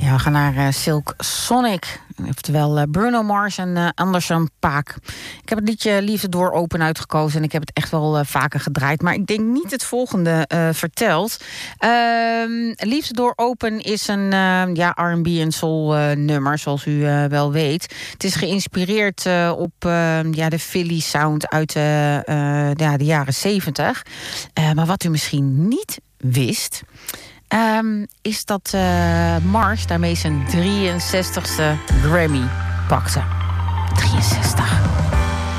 Ja, we gaan naar Silk Sonic. Oftewel Bruno Mars en Anderson .Paak. Ik heb het liedje Liefde door Open uitgekozen. En ik heb het echt wel vaker gedraaid. Maar ik denk niet het volgende verteld. Liefde door Open is een R&B en soul nummer. Zoals u wel weet. Het is geïnspireerd op de Philly sound uit de jaren 70. Maar wat u misschien niet wist... is dat Mars daarmee zijn 63ste Grammy pakte. 63.